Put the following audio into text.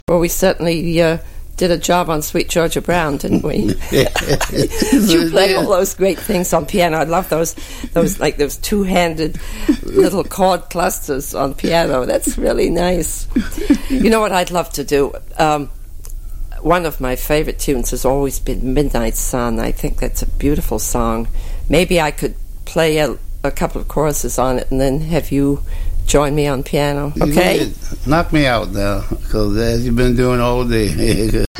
Well, we certainly did a job on Sweet Georgia Brown, didn't we? You play all those great things on piano. I love those two-handed little chord clusters on piano. That's really nice. You know what I'd love to do? One of my favorite tunes has always been Midnight Sun. I think that's a beautiful song. Maybe I could play a couple of choruses on it and then have you join me on piano, okay? Knock me out now, because as you've been doing all day.